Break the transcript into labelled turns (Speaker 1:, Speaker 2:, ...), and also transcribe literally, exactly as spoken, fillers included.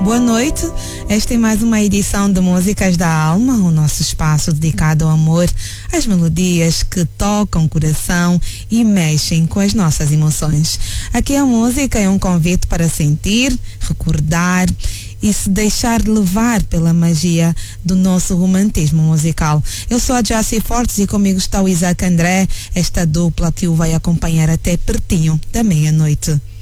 Speaker 1: Boa noite, esta é mais uma edição de Músicas da Alma, o nosso espaço dedicado ao amor, às melodias que tocam o coração e mexem com as nossas emoções. Aqui a música é um convite para sentir, recordar e se deixar levar pela magia do nosso romantismo musical. Eu sou a Jacy Fortes e comigo está o Isaac André, esta dupla que o vai acompanhar até pertinho da meia-noite.